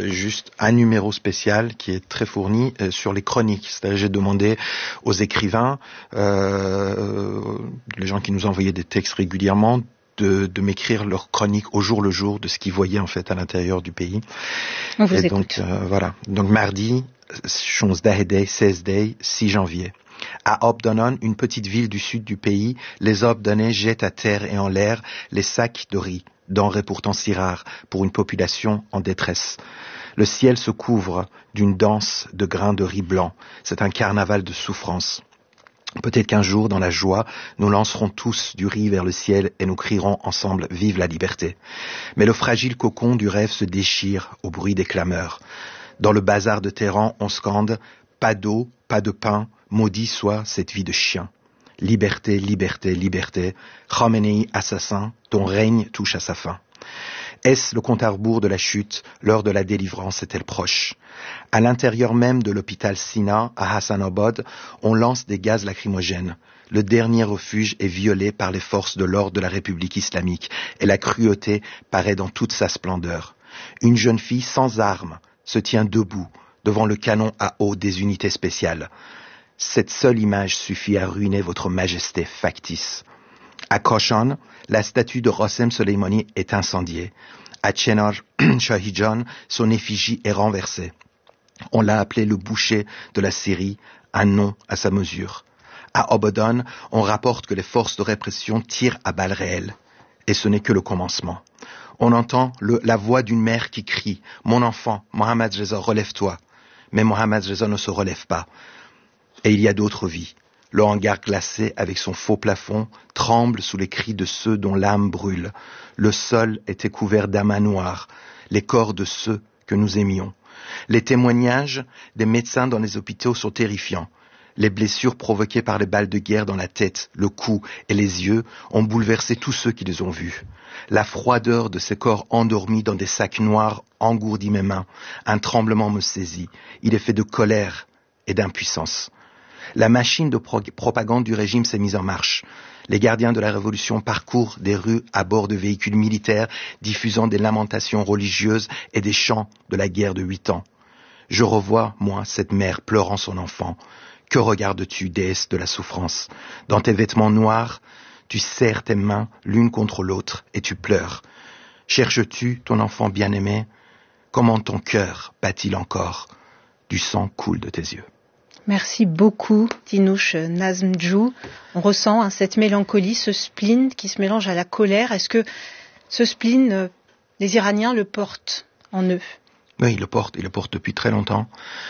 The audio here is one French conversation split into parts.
juste un numéro spécial qui est très fourni sur les chroniques. C'est-à-dire, j'ai demandé aux écrivains, les gens qui nous envoyaient des textes régulièrement, de m'écrire leurs chroniques au jour le jour de ce qu'ils voyaient en fait à l'intérieur du pays. On vous Et écoute. donc voilà. Donc mardi, 6 janvier. À Obdonon, une petite ville du sud du pays, les Obdonais jettent à terre et en l'air les sacs de riz, denrées pourtant si rares pour une population en détresse. Le ciel se couvre d'une danse de grains de riz blanc. C'est un carnaval de souffrance. Peut-être qu'un jour, dans la joie, nous lancerons tous du riz vers le ciel et nous crierons ensemble « Vive la liberté !» Mais le fragile cocon du rêve se déchire au bruit des clameurs. Dans le bazar de Téhéran, on scande « Pas d'eau, pas de pain, maudit soit cette vie de chien !» Liberté, liberté, liberté, Khomeini assassin, ton règne touche à sa fin. Est-ce le compte à rebours de la chute? L'heure de la délivrance est-elle proche? À l'intérieur même de l'hôpital Sina, à Hassanabad, on lance des gaz lacrymogènes. Le dernier refuge est violé par les forces de l'ordre de la République islamique et la cruauté paraît dans toute sa splendeur. Une jeune fille sans armes se tient debout devant le canon à eau des unités spéciales. Cette seule image suffit à ruiner votre majesté factice. À Koshan, la statue de Rossem Soleimani est incendiée. À Chenar Shahijan, son effigie est renversée. On l'a appelé le boucher de la Syrie, un nom à sa mesure. À Obodon, on rapporte que les forces de répression tirent à balles réelles. Et ce n'est que le commencement. On entend la voix d'une mère qui crie « Mon enfant, Mohammad Reza, relève-toi !» Mais Mohammad Reza ne se relève pas. Et il y a d'autres vies. Le hangar glacé avec son faux plafond tremble sous les cris de ceux dont l'âme brûle. Le sol était couvert d'amas noirs, les corps de ceux que nous aimions. Les témoignages des médecins dans les hôpitaux sont terrifiants. Les blessures provoquées par les balles de guerre dans la tête, le cou et les yeux ont bouleversé tous ceux qui les ont vus. La froideur de ces corps endormis dans des sacs noirs engourdit mes mains. Un tremblement me saisit. Il est fait de colère et d'impuissance. La machine de propagande du régime s'est mise en marche. Les gardiens de la Révolution parcourent des rues à bord de véhicules militaires diffusant des lamentations religieuses et des chants de la guerre de 8 ans. Je revois, moi, cette mère pleurant son enfant. Que regardes-tu, déesse de la souffrance? Dans tes vêtements noirs, tu serres tes mains l'une contre l'autre et tu pleures. Cherches-tu ton enfant bien-aimé? Comment ton cœur bat-il encore? Du sang coule de tes yeux. Merci beaucoup, Tinouche Nazmdjou. On ressent cette mélancolie, ce spleen qui se mélange à la colère. Est-ce que ce spleen, les Iraniens le portent en eux? Oui, il le porte depuis très longtemps.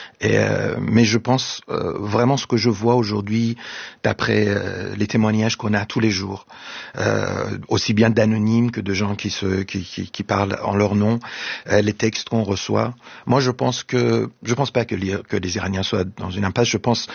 Mais je pense vraiment ce que je vois aujourd'hui, d'après les témoignages qu'on a tous les jours, aussi bien d'anonymes que de gens qui parlent en leur nom, les textes qu'on reçoit. Moi, je pense pas que les Iraniens soient dans une impasse. Je pense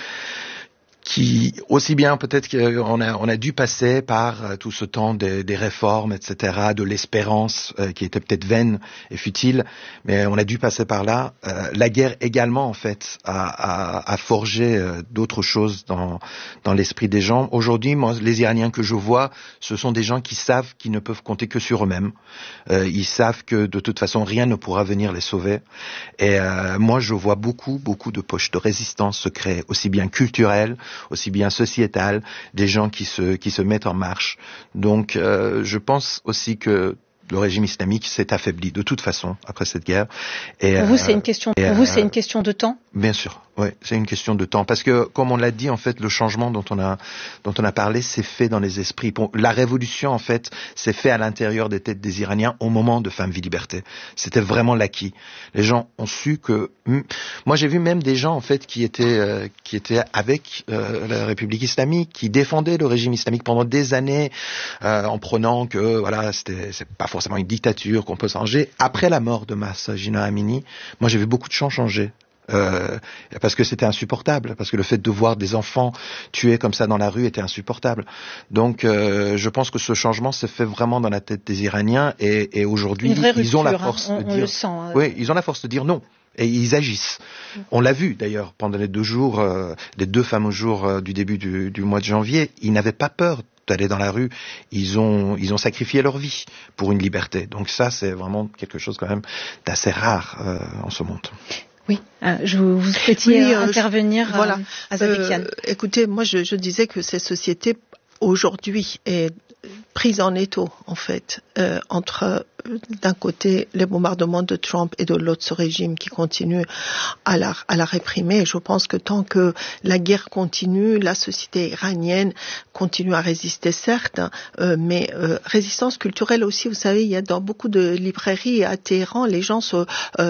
aussi bien peut-être qu'on a dû passer par tout ce temps des réformes, etc., de l'espérance qui était peut-être vaine et futile, mais on a dû passer par là. La guerre également, en fait, a forgé d'autres choses dans l'esprit des gens. Aujourd'hui, moi, les Iraniens que je vois, ce sont des gens qui savent qu'ils ne peuvent compter que sur eux-mêmes. Ils savent que de toute façon, rien ne pourra venir les sauver. Et moi, je vois beaucoup de poches de résistance se créer, aussi bien culturelles, aussi bien sociétale, des gens qui se mettent en marche. Donc, je pense aussi que le régime islamique s'est affaibli de toute façon après cette guerre. Et, pour vous, c'est une question de temps? Bien sûr, oui, c'est une question de temps. Parce que, comme on l'a dit, en fait, le changement dont on a parlé, c'est fait dans les esprits. La révolution, en fait, s'est fait à l'intérieur des têtes des Iraniens au moment de Femme, Vie, Liberté. C'était vraiment l'acquis. Les gens ont su que... Moi, j'ai vu même des gens, en fait, qui étaient avec la République islamique, qui défendaient le régime islamique pendant des années, en prenant que, voilà, c'est pas forcément une dictature qu'on peut changer. Après la mort de Mahsa Jina Amini, moi, j'ai vu beaucoup de gens changer. Parce que c'était insupportable, parce que le fait de voir des enfants tués comme ça dans la rue était insupportable. Donc je pense que ce changement s'est fait vraiment dans la tête des Iraniens et aujourd'hui ils ont la force de dire oui, ils ont la force de dire non. Et ils agissent. On l'a vu d'ailleurs pendant les 2 jours, les 2 fameux jours du début du mois de janvier, ils n'avaient pas peur d'aller dans la rue, ils ont sacrifié leur vie pour une liberté. Donc ça, c'est vraiment quelque chose quand même d'assez rare en ce monde. Oui, vous souhaitiez intervenir, voilà. Azadekian. Écoutez, moi je disais que ces sociétés aujourd'hui est prise en étau, en fait, entre d'un côté les bombardements de Trump et de l'autre ce régime qui continue à la réprimer. Je pense que tant que la guerre continue, la société iranienne continue à résister, certes, mais résistance culturelle aussi. Vous savez, il y a dans beaucoup de librairies à Téhéran, les gens se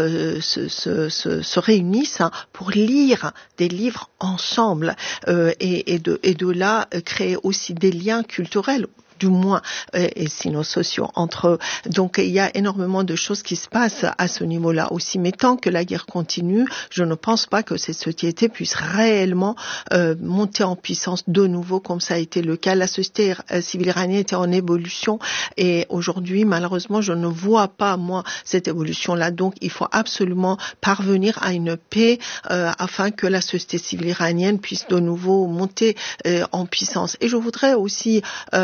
réunissent pour lire des livres ensemble et de là créer aussi des liens culturels, du moins, et sinon sociaux entre eux. Donc, il y a énormément de choses qui se passent à ce niveau-là aussi. Mais tant que la guerre continue, je ne pense pas que cette société puisse réellement monter en puissance de nouveau, comme ça a été le cas. La société civile iranienne était en évolution et aujourd'hui, malheureusement, je ne vois pas, moi, cette évolution-là. Donc, il faut absolument parvenir à une paix afin que la société civile iranienne puisse de nouveau monter en puissance. Et je voudrais aussi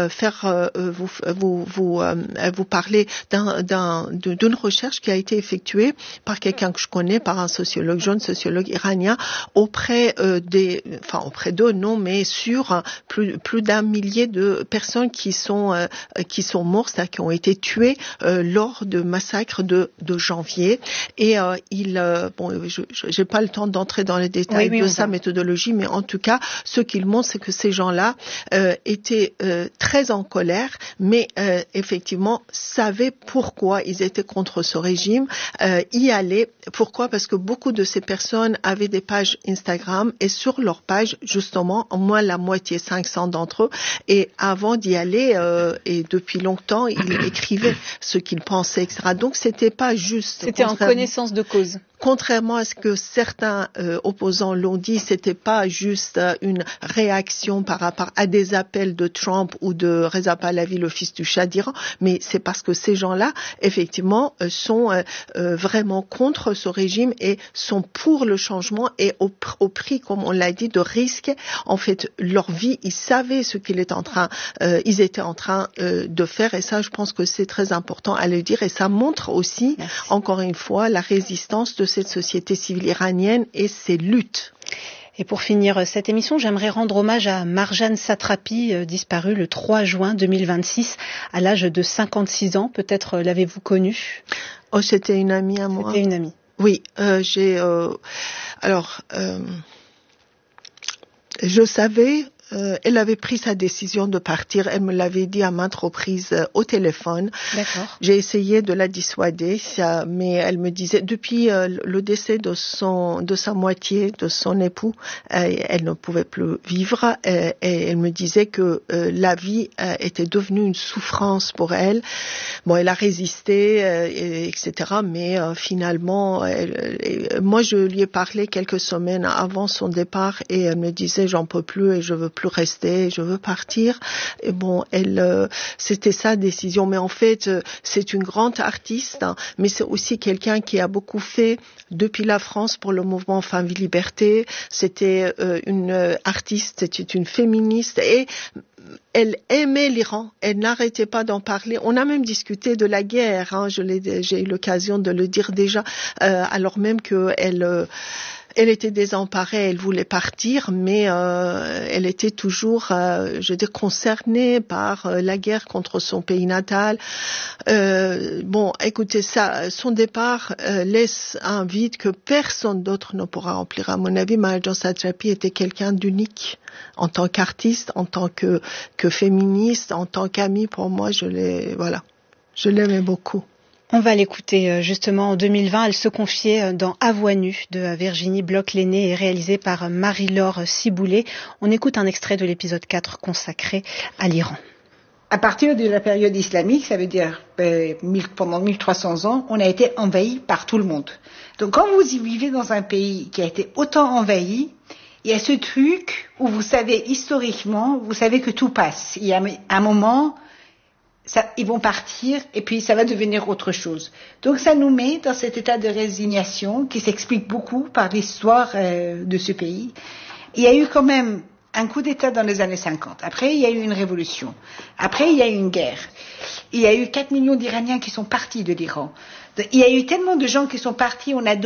vous parler d'une recherche qui a été effectuée par quelqu'un que je connais, par un sociologue, jeune sociologue iranien, auprès d'eux, non, mais sur plus d'un millier de personnes qui sont mortes, c'est-à-dire qui ont été tuées lors de massacres de janvier. Et j'ai pas le temps d'entrer dans les détails de sa méthodologie, mais en tout cas, ce qu'il montre, c'est que ces gens-là étaient très en colère, mais effectivement savaient pourquoi ils étaient contre ce régime, y allaient. Pourquoi? Parce que beaucoup de ces personnes avaient des pages Instagram et sur leurs pages, justement, au moins la moitié, 500 d'entre eux, et avant d'y aller, et depuis longtemps, ils écrivaient ce qu'ils pensaient, etc. Donc c'était pas juste. C'était en connaissance de cause. Contrairement à ce que certains opposants l'ont dit, c'était pas juste une réaction par rapport à des appels de Trump ou de Reza Pahlavi, le fils du Shah d'Iran, mais c'est parce que ces gens-là, effectivement, sont vraiment contre ce régime et sont pour le changement et au prix, comme on l'a dit, de risque. En fait, leur vie, ils savaient ce qu'ils étaient en train de faire, et ça, je pense que c'est très important à le dire, et ça montre aussi, encore une fois, la résistance de cette société civile iranienne et ses luttes. Et pour finir cette émission, j'aimerais rendre hommage à Marjane Satrapi, disparue le 3 juin 2026, à l'âge de 56 ans. Peut-être l'avez-vous connue? Oh, c'était une amie à moi. C'était une amie. Oui, je savais... elle avait pris sa décision de partir. Elle me l'avait dit à maintes reprises au téléphone. D'accord. J'ai essayé de la dissuader, mais elle me disait, depuis le décès de sa moitié, de son époux, elle ne pouvait plus vivre. Et elle me disait que la vie était devenue une souffrance pour elle. Bon, elle a résisté, etc. Mais finalement, moi, je lui ai parlé quelques semaines avant son départ et elle me disait, j'en peux plus et je veux plus rester, je veux partir. Et bon, c'était sa décision. Mais en fait, c'est une grande artiste, hein, mais c'est aussi quelqu'un qui a beaucoup fait depuis la France pour le mouvement Femmes, Vie, Liberté. C'était une artiste, c'était une féministe et elle aimait l'Iran, elle n'arrêtait pas d'en parler. On a même discuté de la guerre, hein, j'ai eu l'occasion de le dire déjà, alors même elle était désemparée, elle voulait partir, mais elle était toujours, concernée par la guerre contre son pays natal. Bon, écoutez, son départ laisse un vide que personne d'autre ne pourra remplir. À mon avis, Marjane Satrapi était quelqu'un d'unique en tant qu'artiste, en tant que féministe, en tant qu'amie. Pour moi, je l'aimais beaucoup. On va l'écouter justement en 2020. Elle se confiait dans À voix nue de Virginie Bloch-Lenné et réalisée par Marie-Laure Ciboulet. On écoute un extrait de l'épisode 4 consacré à l'Iran. À partir de la période islamique, ça veut dire pendant 1300 ans, on a été envahi par tout le monde. Donc quand vous y vivez dans un pays qui a été autant envahi, il y a ce truc où vous savez historiquement, vous savez que tout passe. Il y a un moment... ils vont partir et puis ça va devenir autre chose. Donc ça nous met dans cet état de résignation qui s'explique beaucoup par l'histoire de ce pays. Il y a eu quand même un coup d'État dans les années 50. Après, il y a eu une révolution. Après, il y a eu une guerre. Il y a eu 4 millions d'Iraniens qui sont partis de l'Iran. Il y a eu tellement de gens qui sont partis, on a